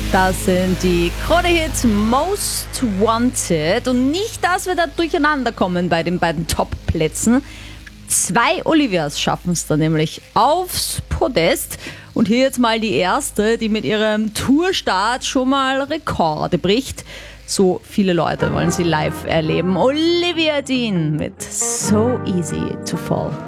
Das sind die Krone-Hits Most Wanted. Und nicht, dass wir da durcheinander kommen bei den beiden Top-Plätzen. 2 Olivias schaffen es da nämlich aufs Podest. Und hier jetzt mal die erste, die mit ihrem Tourstart schon mal Rekorde bricht. So viele Leute wollen sie live erleben. Olivia Dean mit So Easy to Fall.